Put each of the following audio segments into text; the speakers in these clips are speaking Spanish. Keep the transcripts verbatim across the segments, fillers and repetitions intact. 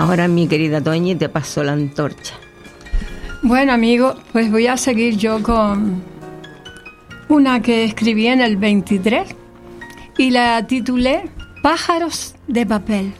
Ahora, mi querida Toñi, te paso la antorcha. Bueno, amigos, pues voy a seguir yo con una que escribí en el veintitrés y la titulé Pájaros de papel.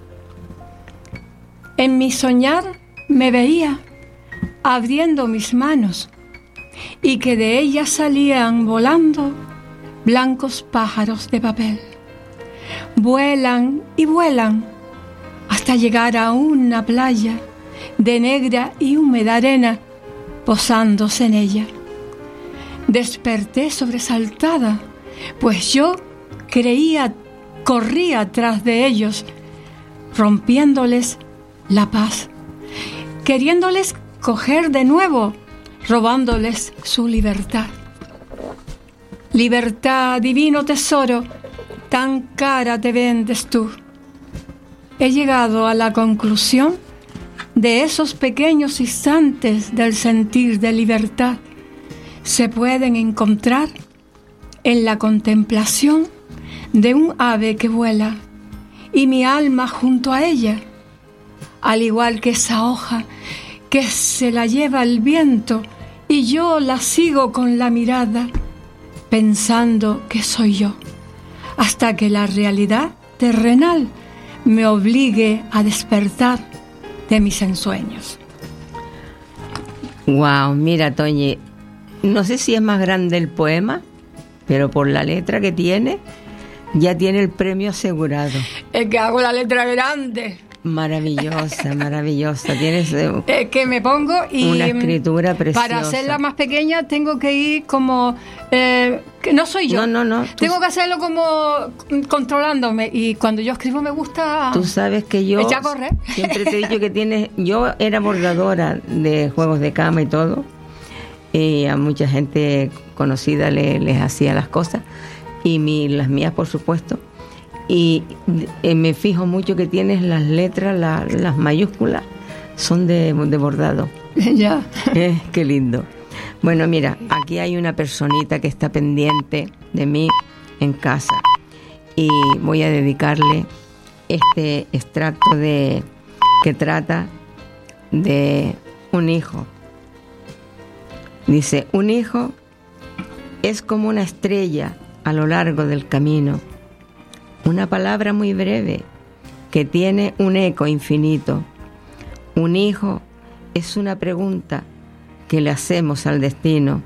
En mi soñar me veía abriendo mis manos y que de ellas salían volando blancos pájaros de papel. Vuelan y vuelan hasta llegar a una playa de negra y húmeda arena, posándose en ella. Desperté sobresaltada, pues yo creía, corría tras de ellos, rompiéndoles la paz, queriéndoles coger de nuevo, robándoles su libertad. Libertad, divino tesoro, tan cara te vendes tú. He llegado a la conclusión de esos pequeños instantes del sentir de libertad se pueden encontrar en la contemplación de un ave que vuela y mi alma junto a ella, al igual que esa hoja que se la lleva el viento y yo la sigo con la mirada pensando que soy yo, hasta que la realidad terrenal me obligue a despertar de mis ensueños. Wow, mira, Toñi, no sé si es más grande el poema, pero por la letra que tiene, ya tiene el premio asegurado. Es que hago la letra grande. Maravillosa, maravillosa. Tienes eh, es que me pongo y una escritura preciosa. Para hacerla más pequeña tengo que ir como eh, que no soy yo. No, no, no. Tengo que hacerlo como controlándome y cuando yo escribo me gusta. Tú sabes que yo echar a correr. Siempre te he dicho que tienes. Yo era bordadora de juegos de cama y todo. Y a mucha gente conocida le, les hacía las cosas y mi, las mías, por supuesto. Y eh, me fijo mucho que tienes las letras, la, las mayúsculas, son de, de bordado. Ya. Eh, qué lindo. Bueno, mira, aquí hay una personita que está pendiente de mí en casa y voy a dedicarle este extracto de que trata de un hijo. Dice, un hijo es como una estrella a lo largo del camino. Una palabra muy breve que tiene un eco infinito. Un hijo es una pregunta que le hacemos al destino.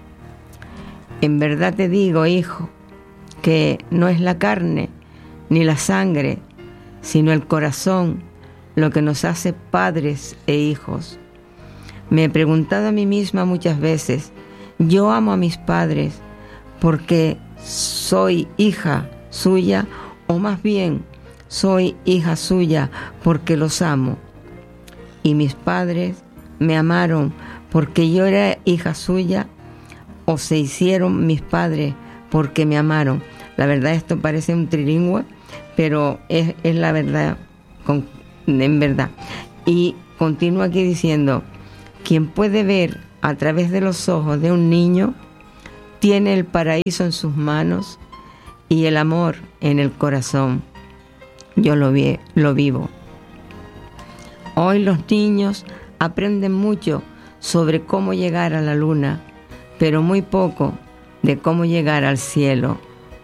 En verdad te digo, hijo, que no es la carne ni la sangre, sino el corazón lo que nos hace padres e hijos. Me he preguntado a mí misma muchas veces, yo amo a mis padres porque soy hija suya, o más bien soy hija suya porque los amo. Y mis padres me amaron porque yo era hija suya, o se hicieron mis padres porque me amaron. La verdad, esto parece un trilingüe, pero es, es la verdad, con, en verdad. Y continúa aquí diciendo, quien puede ver a través de los ojos de un niño, tiene el paraíso en sus manos y el amor en el corazón. Yo lo, vi, lo vivo. Hoy los niños aprenden mucho sobre cómo llegar a la luna, pero muy poco de cómo llegar al cielo.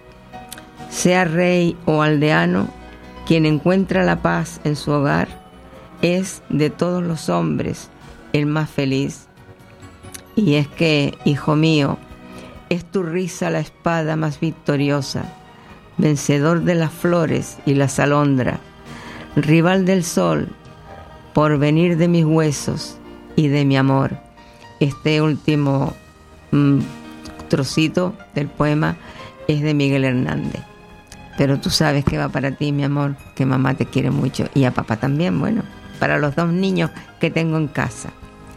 Sea rey o aldeano, quien encuentra la paz en su hogar es de todos los hombres el más feliz. Y es que, hijo mío, es tu risa la espada más victoriosa, vencedor de las flores y las alondras, rival del sol, porvenir de mis huesos y de mi amor. Este último mmm, trocito del poema es de Miguel Hernández. Pero tú sabes que va para ti, mi amor, que mamá te quiere mucho y a papá también, bueno, para los dos niños que tengo en casa.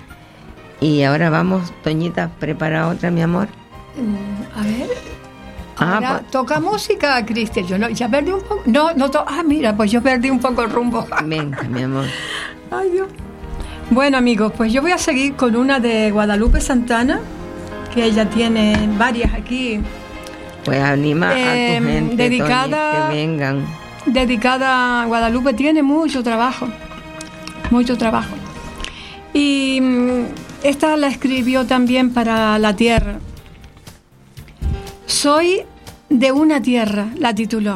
Y ahora vamos, Toñita, prepara otra, mi amor. Mm, a ver. Ah, Ahora, pues, toca música, Cristian. Yo no, ya perdí un poco. No, no to- Ah, mira, pues yo perdí un poco el rumbo. venga, mi amor. Ay, Dios. Bueno, amigos, pues yo voy a seguir con una de Guadalupe Santana, que ella tiene varias aquí. Pues anima Eh, a tu gente, dedicada- Toñi, que vengan. Dedicada a Guadalupe, tiene mucho trabajo. mucho trabajo. Y esta la escribió también para la tierra. Soy de una tierra, la tituló.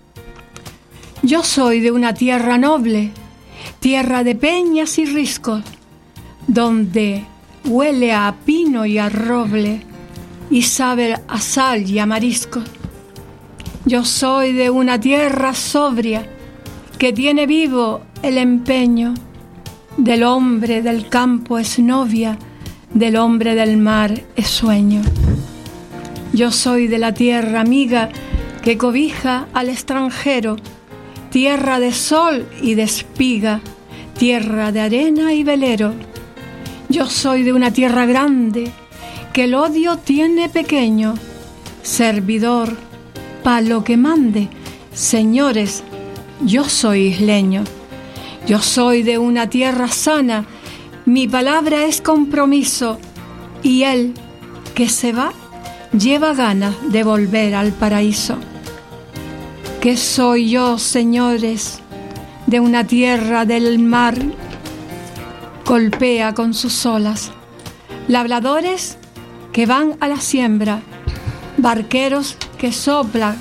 Yo soy de una tierra noble, tierra de peñas y riscos, donde huele a pino y a roble y sabe a sal y a mariscos. Yo soy de una tierra sobria que tiene vivo el empeño del hombre del campo es novia, del hombre del mar es sueño. Yo soy de la tierra amiga que cobija al extranjero, tierra de sol y de espiga, tierra de arena y velero. Yo soy de una tierra grande que el odio tiene pequeño, servidor pa' lo que mande, señores, yo soy isleño. Yo soy de una tierra sana, mi palabra es compromiso, y él que se va lleva ganas de volver al paraíso. ¿Qué soy yo, señores, de una tierra del mar? Golpea con sus olas, labradores que van a la siembra, barqueros que soplan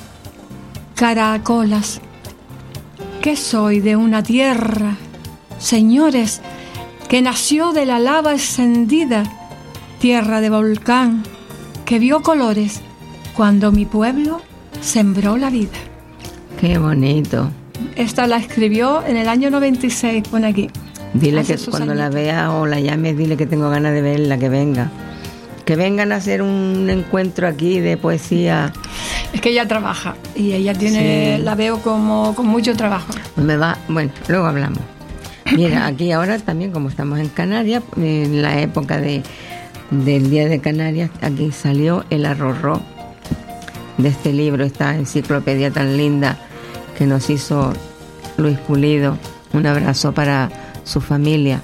caracolas. ¿Qué soy de una tierra, señores, que nació de la lava encendida, tierra de volcán, que vio colores cuando mi pueblo sembró la vida? Qué bonito. Esta la escribió en el año noventa y seis, pone aquí. Dile que cuando la vea o la llame, dile que tengo ganas de verla, que venga. Que vengan a hacer un encuentro aquí de poesía. Es que ella trabaja y ella tiene, sí. La veo como con mucho trabajo. Me va, bueno, luego hablamos. Mira, aquí ahora también, como estamos en Canarias, en la época de del Día de Canarias, aquí salió el arrorró de este libro, esta enciclopedia tan linda que nos hizo Luis Pulido. Un abrazo para su familia.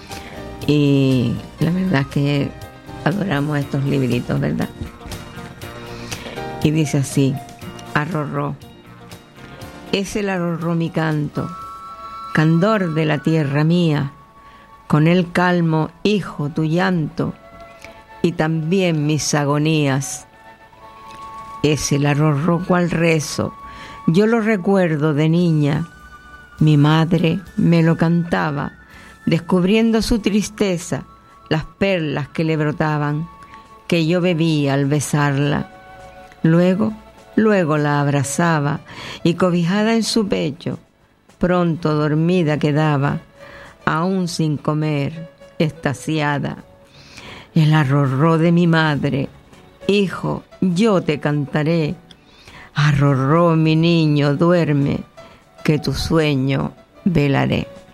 Y la verdad es que adoramos estos libritos, ¿verdad? Y dice así: arrorró. Es el arrorró mi canto, candor de la tierra mía, con él calmo, hijo, tu llanto, y también mis agonías. Es el arrorró cual rezo, yo lo recuerdo de niña, mi madre me lo cantaba, descubriendo su tristeza, las perlas que le brotaban, que yo bebía al besarla. Luego, luego la abrazaba y cobijada en su pecho, pronto dormida quedaba, aún sin comer, extasiada. El arrorró de mi madre, hijo, yo te cantaré. Arrorró mi niño, duerme, que tu sueño velaré.